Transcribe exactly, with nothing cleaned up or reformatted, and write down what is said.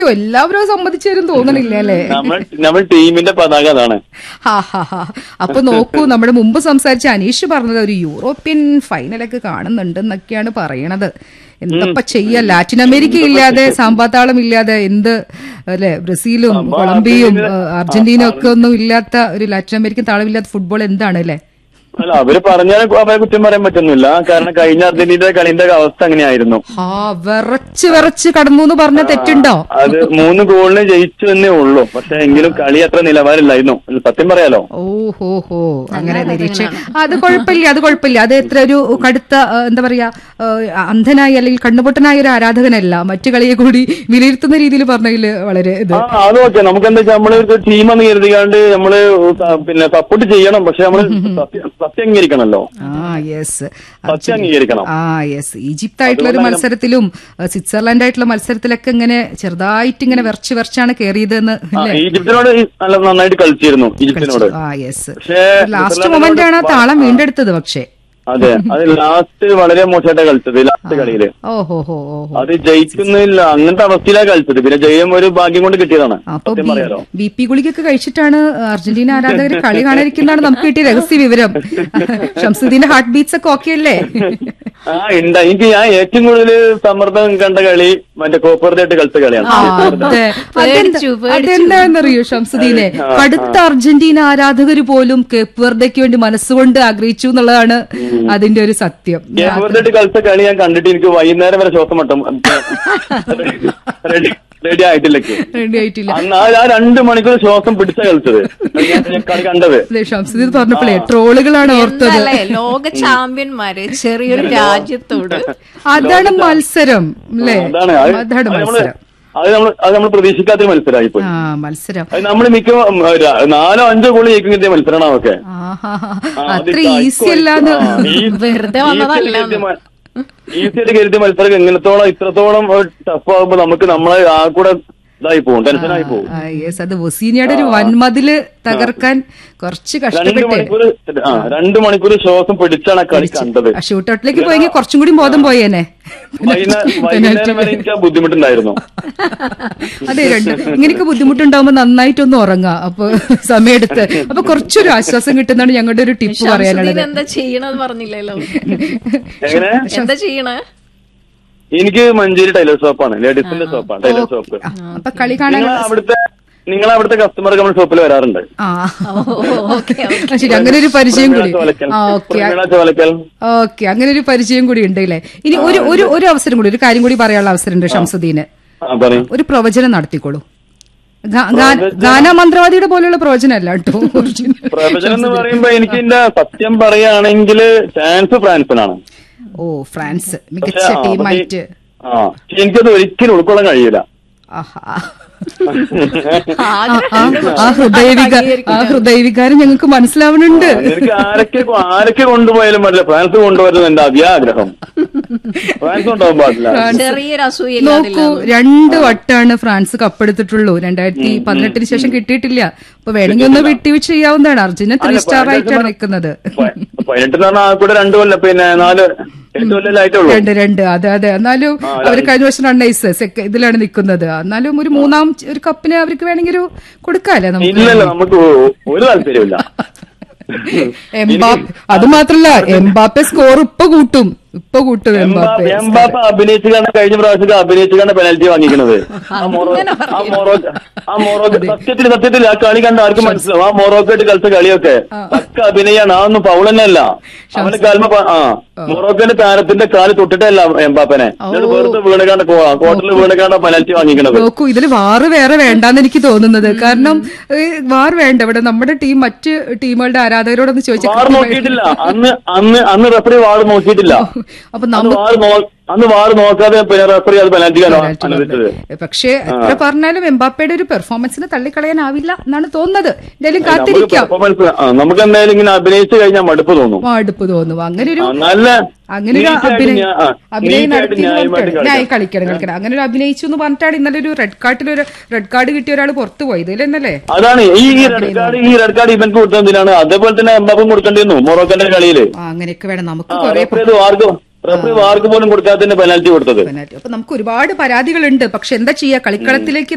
എല്ലാവരും സമ്മതിച്ചേരും തോന്നണില്ല അല്ലേ? നമ്മൾ ടീമിന്റെ പതാക അതാണ്. ഹാ ഹാ ഹാ. അപ്പൊ നോക്കൂ, നമ്മുടെ മുമ്പ് സംസാരിച്ച അനീഷ് പറഞ്ഞത് ഒരു യൂറോപ്യൻ ഫൈനലൊക്കെ കാണുന്നുണ്ട് എന്നൊക്കെയാണ് പറയണത്. എന്തപ്പ ചെയ്യാ, ലാറ്റിൻ അമേരിക്ക ഇല്ലാതെ സാമ്പാത്താളം ഇല്ലാതെ എന്ത് അല്ലെ, ബ്രസീലും കൊളംബിയയും അർജന്റീന ഒക്കെ ഒന്നും ഇല്ലാത്ത ഒരു ലാറ്റിൻ അമേരിക്കൻ താളമില്ലാത്ത ഫുട്ബോൾ എന്താണ് അല്ലെ? അല്ല, അവര് പറഞ്ഞാൽ അവരെ കുറ്റം പറയാൻ പറ്റുന്നില്ല. കാരണം കഴിഞ്ഞ അർജന്റീനയുടെ കളിന്റെ അവസ്ഥ അങ്ങനെയായിരുന്നു. ആ വിറച്ച് വിറച്ച് കടന്നു എന്ന് പറഞ്ഞ തെറ്റുണ്ടോ? അത് മൂന്ന് ഗോളിന് ജയിച്ചു എന്നേ ഉള്ളൂ. പക്ഷെ എങ്കിലും കളി അത്ര നിലവാരമില്ലായിരുന്നു, സത്യം പറയാലോ. ഓഹോ ഹോ, അങ്ങനെ നിരീക്ഷ അത് കുഴപ്പമില്ല, അത് കുഴപ്പമില്ല. അത് എത്ര ഒരു കടുത്ത എന്താ പറയാ അന്ധനായി അല്ലെങ്കിൽ കണ്ണുപൊട്ടനായ ഒരു ആരാധകനല്ല, മറ്റു കളിയെ കൂടി വിലയിരുത്തുന്ന രീതിയിൽ പറഞ്ഞതിൽ വളരെ ഇത്. അത് ഓക്കെ. നമുക്ക് എന്താ വെച്ചാൽ നമ്മള് ടീമെന്ന് കരുതിക്കാണ്ട് നമ്മള് പിന്നെ സപ്പോർട്ട് ചെയ്യണം. പക്ഷെ നമ്മള് സത്യം അംഗീകരിക്കണല്ലോ. സത്യം അംഗീകരിക്കണം. ആ യെസ്. ഈജിപ്ത് ആയിട്ടുള്ള ഒരു മത്സരത്തിലും സ്വിറ്റ്സർലൻഡ് ആയിട്ടുള്ള മത്സരത്തിലൊക്കെ ഇങ്ങനെ ചെറുതായിട്ട് ഇങ്ങനെ വെറച്ച് വെറച്ചാണ് കയറിയതെന്ന്. ഈജിപ്തിനോട് നല്ല നന്നായിട്ട് കളിച്ചിരുന്നു ഈജിപ്തിനോട്. ആ യെസ്. ലാസ്റ്റ് മൊമെന്റ് ആണ് ആ താളം വീണ്ടെടുത്തത്. പക്ഷേ അതെ, അത് ലാസ്റ്റ് വളരെ മോശമായിട്ടാണ് കളിച്ചത്. ലാസ്റ്റ് കളിയില് അത് ജയിക്കുന്നില്ല, അങ്ങനത്തെ അവസ്ഥയിലാണ് കളിച്ചത്. പിന്നെ ജയം ഒരു ഭാഗ്യം കൊണ്ട് കിട്ടിയതാണ്. ബി പി ഗുളികൊക്കെ കഴിച്ചിട്ടാണ് അർജന്റീന ആരാധകർ കളി കാണാതിരിക്കുന്നതാണ് നമുക്ക് കിട്ടിയ രഹസ്യ വിവരം. ഷംസുദ്ദീന്റെ ഹാർട്ട് ബീറ്റ്സ് ഒക്കെ ഓക്കെ അല്ലേ? ആ ഉണ്ട്. എനിക്ക് ഞാൻ ഏറ്റവും കൂടുതൽ സമ്മർദ്ദം കണ്ട കളി മറ്റേ കോപ്പർദായിട്ട് കളിച്ച കളിയാണ്. അതെന്താണെന്നറിയോ ഷംസുദ്ദീനെ, കടുത്ത അർജന്റീന ആരാധകർ പോലും കേപ്പ് വെർദയ്ക്ക് വേണ്ടി മനസ്സുകൊണ്ട് ആഗ്രഹിച്ചു എന്നുള്ളതാണ് അതിന്റെ ഒരു സത്യം. കേപ്പ് വെർദയായിട്ട് കളിച്ച കളി ഞാൻ കണ്ടിട്ട് എനിക്ക് വൈകുന്നേരം വരെ ശ്വാസം മട്ടും റെഡി ആയിട്ടില്ല. റെഡി ആയിട്ടില്ല. ആ രണ്ട് മണിക്കൂർ ശ്വാസം പിടിച്ച കളിച്ചത് കളി കണ്ടത്. ഷംസുദ്ദീൻ പറഞ്ഞപ്പോഴേ ട്രോളുകളാണ് ഓർത്തത്. ലോക ചാമ്പ്യന്മാര് ചെറിയൊരു രാജ്യത്തോട് അതാണ് മത്സരം അല്ലേ? അതാണ് മത്സരം. അത് നമ്മൾ അത് നമ്മൾ പ്രതീക്ഷിക്കാത്ത മത്സരമായി പോയി. മത്സരം അത് നമ്മൾ മിക്ക നാലോ അഞ്ചോ ഗോള് ജയിക്കുന്ന മത്സരമാണ് അതൊക്കെ. അത്ര ഈസി അല്ലാന്ന് വെറുതെ വന്നതല്ല. ഈസിയായിട്ട് കരുതിയ മത്സരം എങ്ങനത്തോളം ഇത്രത്തോളം ടഫ് ആകുമ്പോ നമുക്ക് നമ്മളെ ആ കൂടെ ഇതായി പോകും, ടെൻഷനായി പോകും. അത് വസീനിയുടെ ഒരു വൻമതില് തകർക്കാൻ കുറച്ച് കഷ്ടപ്പെട്ട് രണ്ടു മണിക്കൂർ ശ്വാസം പിടിച്ചാണ് കളി കണ്ടത്. ഷൂട്ടൗട്ടിലേക്ക് പോയെങ്കിൽ കുറച്ചും കൂടി ബോധം പോയേനെ. വൈകുന്നേരം വരെ എനിക്ക് ബുദ്ധിമുട്ടുണ്ടായിരുന്നു. അതെ, രണ്ട് ഇങ്ങനെയൊക്കെ ബുദ്ധിമുട്ടുണ്ടാവുമ്പോ നന്നായിട്ടൊന്ന് ഉറങ്ങാം. അപ്പൊ സമയമെടുത്ത് അപ്പൊ കുറച്ചൊരു ആശ്വാസം കിട്ടുന്നതാണ് ഞങ്ങളുടെ ഒരു ടിപ്പ് പറയാനുള്ളത്. എന്താ ചെയ്യണമെന്ന് പറഞ്ഞില്ലല്ലോ. എന്താ ചെയ്യണേ? എനിക്ക് മഞ്ചേരി ടൈലർ ഷോപ്പാണ്, ലേഡീസിന്റെ ഷോപ്പാണ്, ടൈലർ ഷോപ്പ്. അപ്പൊ കളി കാണാൻ അവിടുത്തെ നിങ്ങൾ അവിടുത്തെ കസ്റ്റമർ നമ്മൾ ഷോപ്പിൽ വരാറുണ്ട്. ശരി, അങ്ങനെ ഒരു പരിചയം കൂടി. ഓക്കെ, അങ്ങനെ ഒരു പരിചയം കൂടി ഉണ്ട് അല്ലേ? ഇനി ഒരു ഒരു ഒരു അവസരം കൂടി, ഒരു കാര്യം കൂടി പറയാനുള്ള അവസരം ഉണ്ട് ഷംസുദ്ദീന്. ഒരു പ്രവചനം നടത്തിക്കോളൂ. ഗാന മന്ത്രവാദിയുടെ പോലെയുള്ള പ്രവചനം അല്ല കേട്ടോ. പ്രവചനം എന്ന് പറയുമ്പോ എനിക്ക് എന്റെ സത്യം പറയുകയാണെങ്കിൽ ചാൻസ് ഫ്രാൻസിനാണ്. ഓ, ഫ്രാൻസ് മികച്ച ടീമായിട്ട്. എനിക്കത് ഒരിക്കലും ഉൾക്കൊള്ളാൻ കഴിയില്ല. ആ ഹൃദയവികാരം ഞങ്ങൾക്ക് മനസ്സിലാവുന്നുണ്ട്. എനിക്ക് ആരൊക്കെ ആരൊക്കെ കൊണ്ടുപോയാലും പറ്റില്ല, ഫ്രാൻസ് കൊണ്ടുവരുന്നത് എന്റെ അതിയാഗ്രഹം. ഫ്രാൻസ് കൊണ്ടുപോകാൻ പാടില്ല. നോക്കൂ, രണ്ട് വട്ടാണ് ഫ്രാൻസ് കപ്പെടുത്തിട്ടുള്ളൂ. രണ്ടായിരത്തി പതിനെട്ടിന് ശേഷം കിട്ടിയിട്ടില്ല. അപ്പൊ വേണമെങ്കിൽ ഒന്ന് വിട്ടുവീഴ്ച ചെയ്യാവുന്നതാണ്. അർജന്റീന ത്രീ സ്റ്റാർ ആയിട്ടാണ് നിൽക്കുന്നത്. പതിനെട്ട് കൂടെ രണ്ടു കൊല്ലം, പിന്നെ നാല് രണ്ട് രണ്ട് അതെ അതെ. എന്നാലും അവർ കഴിഞ്ഞ വർഷം റണ്ണേഴ്സ് ഇതിലാണ് നിൽക്കുന്നത്. എന്നാലും ഒരു മൂന്നാം ഒരു കപ്പിന് അവർക്ക് വേണമെങ്കിൽ ഒരു കൊടുക്കാല്ലേ നമുക്ക്? ഒരു താല്പര്യമില്ല. അത് മാത്രല്ല, എംബാപ്പെ സ്കോർ ഇപ്പൊ കൂട്ടും, ഇപ്പൊ കൂട്ടും എംബാപ്പെ. എംബാപ്പെ അഭിനയിച്ചു കാരണം കഴിഞ്ഞ പ്രാവശ്യം അഭിനയിച്ചു കാരണം പെനാൽറ്റി വാങ്ങിക്കുന്നത്. ആ മൊറോക്ക ആ മൊറോക്ക സത്യത്തിൽ സത്യത്തിൽ ആ കളി കണ്ട ആർക്കും മനസ്സിലാവും. ആ മൊറോക്കായിട്ട് കളിച്ച കളിയൊക്കെ പക്ക അഭിനയാണ്. അതൊന്നും ഫൗൾ തന്നെയല്ല. അവന്റെ കാൽമ ആ മൊറോക്കന്റെ താരത്തിന്റെ കാല് തൊട്ടിട്ടല്ല എംബാപ്പനെ, വെറുതെ വീണക്കാണ്ട് കോർട്ടറിൽ വീണക്കാണ്ട പെനാൽറ്റി വാങ്ങിക്കണത്. നോക്കൂ, ഇതിൽ വാറ് വേറെ വേണ്ടാന്ന് എനിക്ക് തോന്നുന്നത്. കാരണം വാർ വേണ്ട. ഇവിടെ നമ്മുടെ ടീം മറ്റ് ടീമുകളുടെ ആരാധകരോടൊന്ന് ചോദിച്ചാൽ വാർ നോക്കിയിട്ടില്ല. അന്ന് അന്ന് അന്ന് റഫറി വാർ നോക്കിയിട്ടില്ല. അപ്പൊ നമ്മൾ അന്ന് വാറ് നോക്കാതെ റഫറി അത് പെനാൽറ്റി അനുവദിച്ചത്. പക്ഷേ എത്ര പറഞ്ഞാലും എംബാപ്പയുടെ ഒരു പെർഫോമൻസിന് തള്ളിക്കളയാനാവില്ല എന്നാണ് തോന്നുന്നത്. എന്തായാലും കാത്തിരിക്കാം. നമുക്ക് എന്തായാലും ഇങ്ങനെ അഭിനയിച്ചു കഴിഞ്ഞാൽ മടുപ്പ് തോന്നും, മടുപ്പ് തോന്നും. അങ്ങനെ ഒരു നല്ല അങ്ങനെ ഒരു അഭിനയം അഭിനയം നടത്തി ഞാൻ കളിക്കണം കളിക്കണം അങ്ങനെ ഒരു അഭിനയിച്ചു എന്ന് പറഞ്ഞിട്ടാണ് ഇന്നലെ ഒരു റെഡ് കാർഡിൽ ഒരു റെഡ് കാർഡ് കിട്ടിയ ഒരാൾ പുറത്തു പോയത് ഇല്ലല്ലേ? അതാണ് ഈ റെഡ് കാർഡ് ഈ റെഡ് കാർഡ് ഇവർക്ക് കൊടുത്തതിനാണ്. അതേപോലെ തന്നെ എംബാപ്പും കൊടുക്കേണ്ടിരുന്നു മൊറോക്കന്റെ കളിയില്. അങ്ങനെയൊക്കെ വേണം നമുക്ക് കുറെ റഫറി വാർക്ക് പോലും കൊടുക്കാത്തതിന്റെ പെനാൽറ്റി കൊടുത്തത്. അപ്പൊ നമുക്ക് ഒരുപാട് പരാതികളുണ്ട്. പക്ഷെ എന്താ ചെയ്യാ, കളിക്കളത്തിലേക്ക്